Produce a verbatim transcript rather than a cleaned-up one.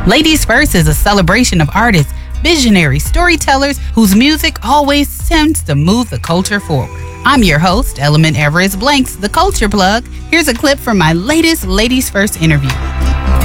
Ladies First is a celebration of artists, visionary storytellers whose music always seems to move the culture forward. I'm your host, Element Everest Blanks, the Culture Plug. Here's a clip from my latest Ladies First interview.